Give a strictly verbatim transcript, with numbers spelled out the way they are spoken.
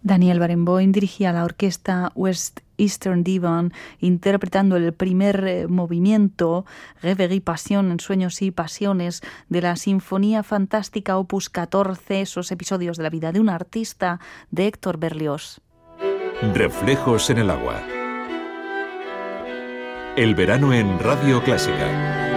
Daniel Barenboim dirigía la orquesta West Eastern Divan, interpretando el primer eh, movimiento, Rêverie Passion, en Sueños y Pasiones, de la Sinfonía Fantástica Opus catorce, esos episodios de la vida de un artista, de Héctor Berlioz. Reflejos en el agua. El verano en Radio Clásica.